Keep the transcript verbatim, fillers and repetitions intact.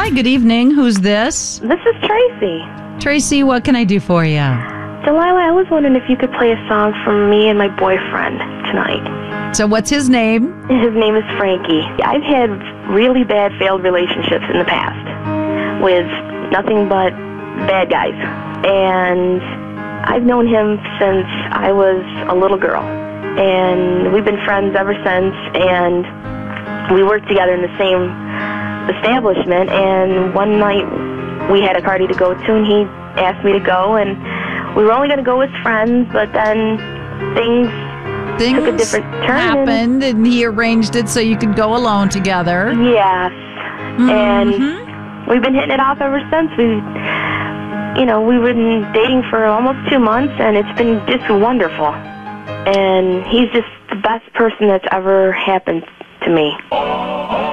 Hi, good evening. Who's this? This is Tracy. Tracy, what can I do for you? Delilah, I was wondering if you could play a song for me and my boyfriend tonight. So what's his name? His name is Frankie. I've had really bad failed relationships in the past with nothing but bad guys. And I've known him since I was a little girl. And we've been friends ever since, and we worked together in the same establishment. And one night we had a party to go to, and he asked me to go, and we were only going to go as friends, but then things, Things took a different turn. happened, and he arranged it so you could go alone together. Yes. Mm-hmm. And we've been hitting it off ever since. We, you know, we've been dating for almost two months, and it's been just wonderful. And he's just the best person that's ever happened to me.